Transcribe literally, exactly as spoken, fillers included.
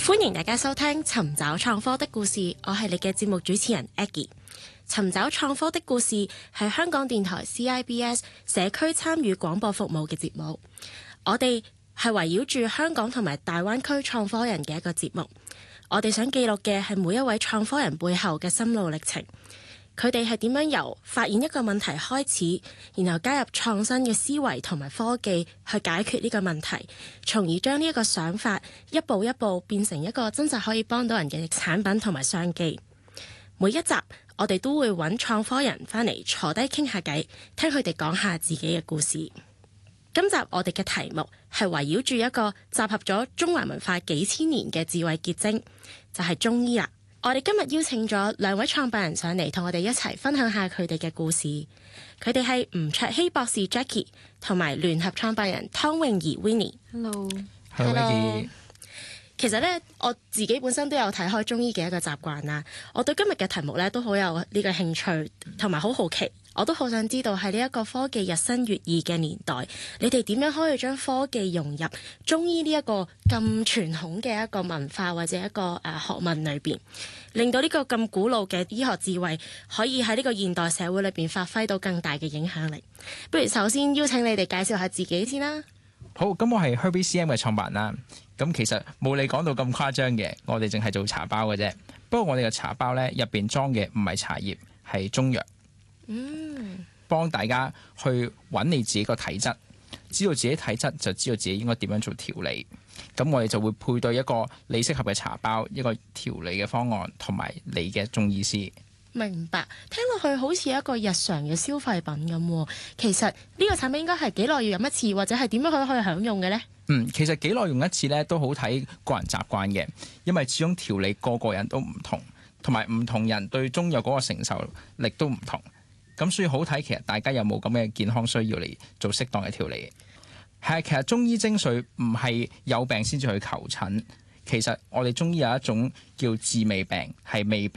歡迎大家收聽《尋找創科的故事》，我係你嘅節目主持人 Aggie。尋找創科的故事係香港電台 C I B S 社區參與廣播服務嘅節目。我哋係圍繞住香港同埋大灣區創科人嘅一個節目。我哋想記錄嘅係每一位創科人背後嘅心路歷程。佢哋係點樣由發現一個問題開始，然後加入創新嘅思維同埋科技去解決呢個問題，從而將呢一個想法一步一步變成一個真實可以幫到人嘅產品同埋商機。每一集我哋都會揾創科人返嚟坐低傾下偈，聽佢哋講下自己嘅故事。今集我哋嘅題目係圍繞住一個集合咗中華文化幾千年嘅智慧結晶，就係中醫啦。我哋今日邀請咗兩位創辦人上嚟，同我哋一齊分享下佢哋嘅故事。佢哋係吳卓羲博士 Jackie 同埋聯合創辦人湯詠儀 Winnie。 Hello，Hello， 其實咧，我自己本身都有睇開中醫嘅一個習慣啦。我對今日嘅題目咧都好有呢個興趣，同埋好好奇。我都好想知道喺呢一個科技日新月異嘅年代，你哋點樣可以將科技融入中醫呢一個咁傳統嘅一個文化或者一個誒、呃、學問裏邊，令到呢個咁古老嘅醫學智慧可以喺呢個現代社會裏邊發揮到更大嘅影響力。不如首先邀請你哋介紹下自己先啦。 好，咁我係 Herbie C M 嘅創辦人啦。咁其實冇你講到咁誇張嘅，我哋淨係做茶包嘅啫。不過我哋嘅茶包咧入邊裝嘅唔係茶葉，係中藥。嗯，幫大家去揾你自己個體質，知道自己體質就知道自己應該點樣做調理。咁我哋就會配對一個你適合嘅茶包，一個調理嘅方案，同埋你嘅中醫師。 明白，聽落去好似一個日常嘅消費品咁。其實呢個產品應該係幾耐要飲一次，或者係點樣可以去享用嘅呢？ 嗯，其實幾耐用一次咧都好睇個人習慣嘅，因為始終調理個個人都唔同，同埋唔同人對中藥嗰個承受力都唔同。咁所以好睇，其實大家有冇咁嘅健康需要嚟做適當嘅調理？係，其實中醫精髓唔係有病先至去求診，其實我哋中醫有一種叫治未病，係未病。